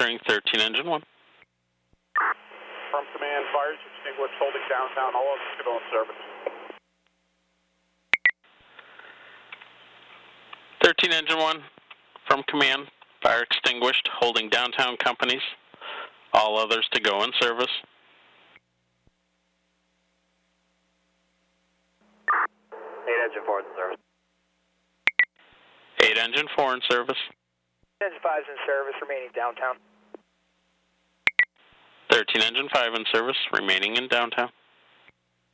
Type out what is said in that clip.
answering 13 engine 1. From command, fires extinguished, holding downtown, all others to go in service. 13 engine 1, from command, fire extinguished, holding downtown companies, all others to go in service. 8 engine 4 is in service. 8 engine 4 in service. Engine 5 is in service, remaining downtown. 13 engine 5 in service, remaining in downtown.